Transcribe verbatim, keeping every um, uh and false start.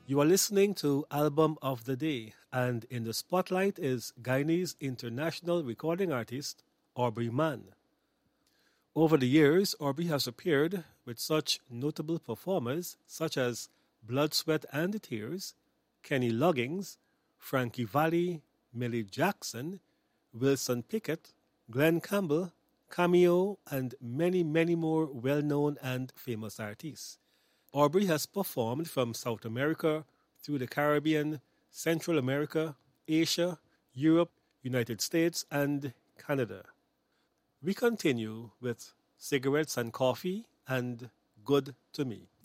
You are listening to Album of the Day, and in the spotlight is Guyanese international recording artist Aubrey Mann. Over the years, Aubrey has appeared with such notable performers such as Blood, Sweat and Tears, Kenny Loggins, Frankie Valli, Millie Jackson, Wilson Pickett, Glenn Campbell, Cameo, and many, many more well-known and famous artists. Aubrey has performed from South America through the Caribbean, Central America, Asia, Europe, United States, and Canada. We continue with Cigarettes and Coffee and Good to Me.